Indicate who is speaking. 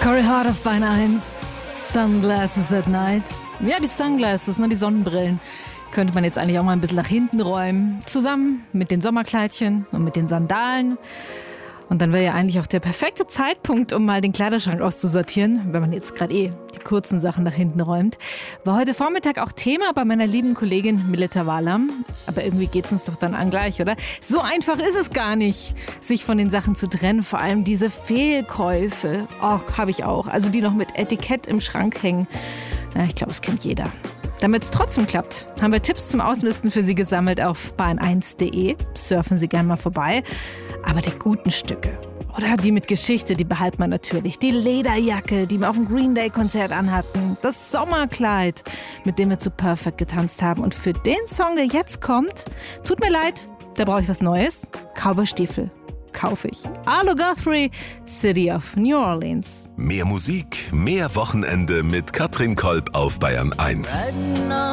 Speaker 1: Corey Hart auf Bein 1. Sunglasses at night. Ja, die Sunglasses, die Sonnenbrillen. Könnte man jetzt eigentlich auch mal ein bisschen nach hinten räumen. Zusammen mit den Sommerkleidchen und mit den Sandalen. Und dann wäre ja eigentlich auch der perfekte Zeitpunkt, um mal den Kleiderschrank auszusortieren, wenn man jetzt gerade die kurzen Sachen nach hinten räumt. War heute Vormittag auch Thema bei meiner lieben Kollegin Mileta Walam. Aber irgendwie geht's uns doch dann an gleich, oder? So einfach ist es gar nicht, sich von den Sachen zu trennen. Vor allem diese Fehlkäufe. Oh, habe ich auch. Also die noch mit Etikett im Schrank hängen. Ja, ich glaube, das kennt jeder. Damit es trotzdem klappt, haben wir Tipps zum Ausmisten für Sie gesammelt auf bahn1.de. Surfen Sie gerne mal vorbei. Aber die guten Stücke oder die mit Geschichte, die behalten wir natürlich. Die Lederjacke, die wir auf dem Green Day Konzert anhatten. Das Sommerkleid, mit dem wir zu Perfect getanzt haben. Und für den Song, der jetzt kommt, tut mir leid, da brauche ich was Neues. Cowboystiefel kaufe ich. Arlo Guthrie, City of New Orleans.
Speaker 2: Mehr Musik, mehr Wochenende mit Katrin Kolb auf Bayern 1.